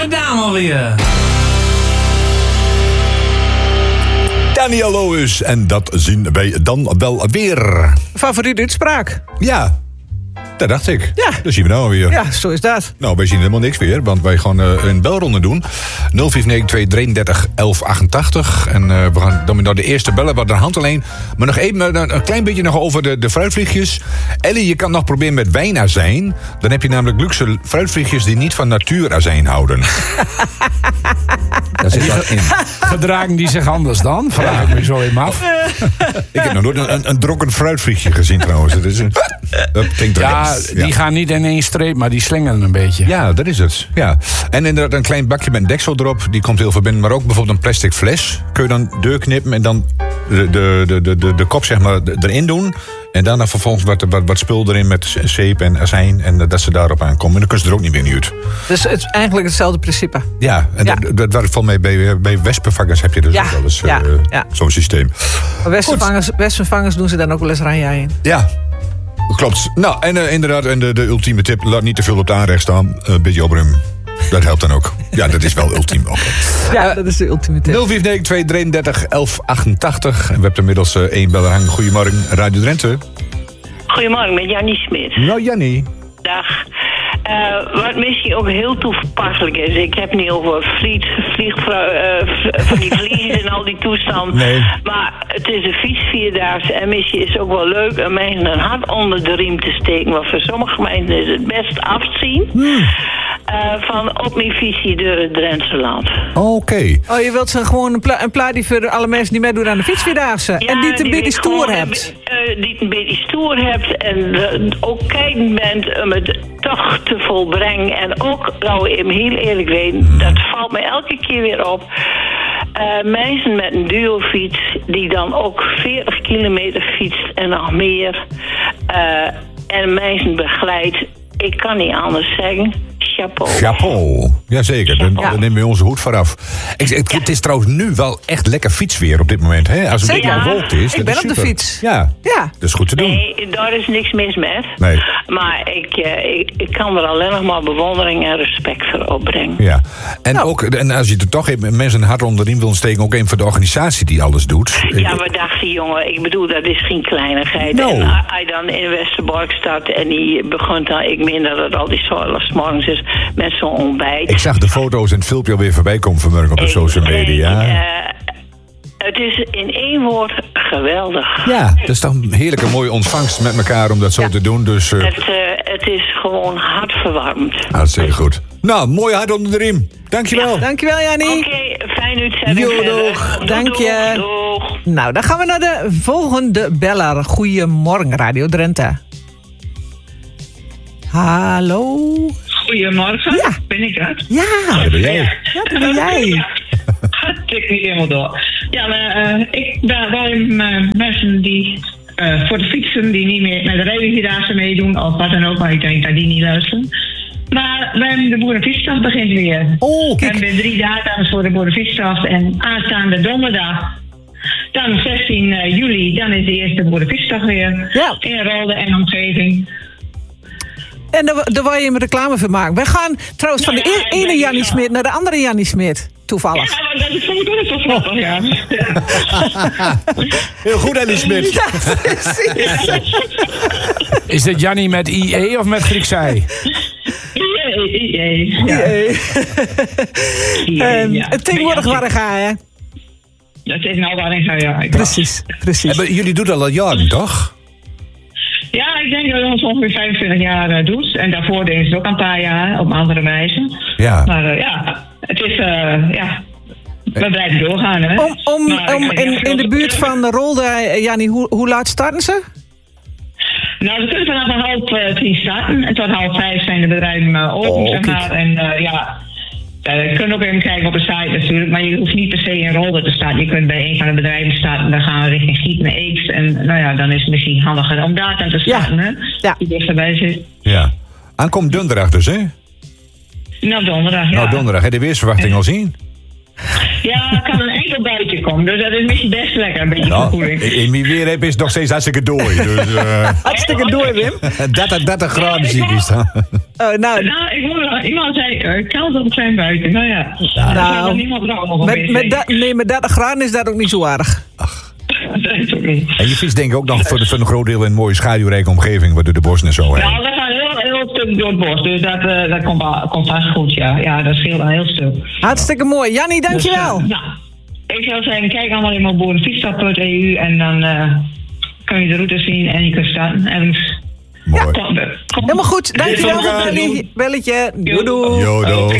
gedaan alweer. Daniel Loos, en dat zien wij dan wel weer. Favoriete uitspraak? Ja, dat dacht ik. Ja. Dat zien we nou weer. Ja, zo is dat. Nou, wij zien helemaal niks weer, want wij gaan een belronde doen. 059-233-1188. En we gaan dan naar de eerste bellen, wat de hand alleen. Maar nog even een klein beetje nog over de fruitvliegjes. Ellie, je kan nog proberen met wijnazijn. Dan heb je namelijk luxe fruitvliegjes die niet van natuurazijn houden. Daar zit wat in. Gedragen die zich anders dan? Vraag ik me zo even af. Ik heb nog nooit een dronken fruitvliegje gezien trouwens. Dat klinkt Die gaan niet in één streep, maar die slingeren een beetje. Ja, dat is het. Ja. En inderdaad een klein bakje met een deksel erop. Die komt heel veel binnen. Maar ook bijvoorbeeld een plastic fles. Kun je dan deurknippen en dan de kop zeg maar erin doen. En daarna vervolgens wat spul erin met zeep en azijn. En dat ze daarop aankomen. En dan kunnen ze er ook niet meer uit. Dus het is eigenlijk hetzelfde principe. Ja, en dat waar ik van mee bij wespenvangers heb je dus ook wel eens zo'n systeem. Wespenvangers doen ze dan ook wel eens ranjaaien. Ja. Klopt. Nou, en inderdaad, en de ultieme tip, laat niet te veel op de aanrecht staan. Een beetje opruimen. Dat helpt dan ook. Ja, dat is wel ultiem ook. Ja, dat is de ultieme tip. 049-233-1188. En we hebben inmiddels één beller hangen. Goedemorgen, Radio Drenthe. Goedemorgen, met Jannie Smit. Nou, Jannie. Dag. Wat misschien ook heel toepasselijk is. Ik heb niet over van die vliegen en al die toestanden. Nee. Maar het is een fietsvierdaagse en misschien is het ook wel leuk om mensen een hart onder de riem te steken. Want voor sommige mensen is het best afzien. Van op mijn visie door het Drentse land. Oké. Oh, je wilt gewoon een plaat die voor alle mensen die meedoen aan de fietsvierdaagse. Ja, en die het een beetje stoer hebt. Die het een beetje stoer hebt en ook kijken bent om het toch te volbrengen. En ook, nou, ik heel eerlijk weten, dat valt me elke keer weer op. Mensen met een duofiets die dan ook 40 kilometer fietst en nog meer. En mensen begeleidt. Ik kan niet anders zeggen. Chapeau. Jazeker, daar nemen we onze hoed vooraf. Het is trouwens nu wel echt lekker fietsweer op dit moment. Hè? Als het een beetje bewolkt is. Ik ben is op de fiets. Ja, dat is goed te doen. Nee, daar is niks mis met. Nee. Maar ik kan er alleen nog maar bewondering en respect voor opbrengen. Ja, en ook, en als je er toch even mensen een hart onder de riem wil steken, ook een voor de organisatie die alles doet. Ja, we dachten, jongen, ik bedoel, dat is geen kleinigheid. No. En als je dan in Westerbork staat en die begint dan, ik meen dat het al die morgens is, met zo'n ontbijt. Ik zag de foto's en het filmpje alweer voorbij komen vanmorgen op de social media. Het is in één woord geweldig. Ja, dat is toch een heerlijke mooie ontvangst met elkaar om dat zo te doen. Dus, het is gewoon hartverwarmend. Hartstikke goed. Nou, mooi hart onder de riem. Dankjewel. Ja, dankjewel, Jannie. Oké, fijn uitzending. Doeg, dank je. Doeg. Nou, dan gaan we naar de volgende beller. Goedemorgen, Radio Drenthe. Hallo. Goedemorgen, ja. Ben ik dat? Ja. Dat ben jij. Ja, dat ben jij. Het tikt niet helemaal door. Ja, maar ik ben wel mensen die voor de fietsen die niet meer met de rijdenvierdaagse meedoen of wat dan ook, maar ik denk dat die niet luisteren. Maar de Boerenfietsdag begint weer. Oh, kijk. We hebben 3 data's voor de Boerenfietsdag en aanstaande donderdag. Dan 16 juli, dan is de eerste Boerenfietsdag weer. Ja. In Rolde en omgeving. En daar wil je een reclame voor maken. We gaan trouwens van de ene Jannie Smit naar de andere Jannie Smit. Toevallig. Ja, dat is toch grappig, ja. Heel goed, Ellie Smit. Ja, precies. Is dit Jannie met IE of met Grieks I? IE. Tegenwoordig waar ik ga, hè? Dat is nou waar ik ga, ja. Precies. Jullie doen dat al jaren, toch? Ja, ik denk dat we ons ongeveer 25 jaar doet. En daarvoor deden ze het ook een paar jaar op andere wijze. Ja. Maar het is, we blijven doorgaan, hè. In de buurt van Rolde, Jannie, hoe laat starten ze? Nou, we kunnen vanaf 9:30 starten. En tot 4:30 zijn de bedrijven open, zeg maar. En je kunt ook even kijken op de site natuurlijk, maar je hoeft niet per se in Rolde te starten. Je kunt bij een van de bedrijven starten, dan gaan we richting Giet naar Eeks. En nou ja, dan is het misschien handiger om daar dan te starten, hè? Ja. Die dichterbij zit. Ja. Aankomt donderdag dus, hè? Nou, donderdag, ja. Nou, donderdag. Heb je de weersverwachting al zien? Ja, kan een enkel buitje komen. Dus dat is misschien best lekker, een beetje verkoeling. In wie weer heb is nog steeds hartstikke dooi. Dus, Hartstikke door, Wim. 30 graden zie ik is dan. Nou, Ik hoorde iemand zei, koud op een klein buiten. Nou ja, daar niemand nog op met 30 graden is dat ook niet zo aardig. Dat is ook niet. En je fietst denk ik ook nog voor een groot deel in een mooie schaduwrijke omgeving, waar door de bossen en zo heen. Nou, we gaan heel stuk door het bos, dus dat komt vast goed, ja. Ja, dat scheelt een heel stuk. Hartstikke mooi. Jannie, dankjewel. Dus, ik zou zeggen, kijk allemaal in mijn boerenfietsstad.eu en dan kun je de route zien en je kunt starten. Mooi. Helemaal goed. Dankjewel voor het belletje. Doei doei. Jodo.